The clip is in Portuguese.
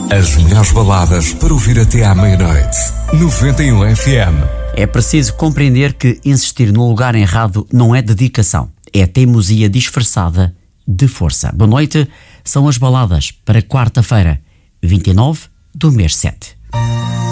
As melhores baladas para ouvir até à meia-noite. 91 FM. É preciso compreender que insistir no lugar errado não é dedicação. É teimosia disfarçada de força. Boa noite, são as baladas para quarta-feira, 29 do mês 7.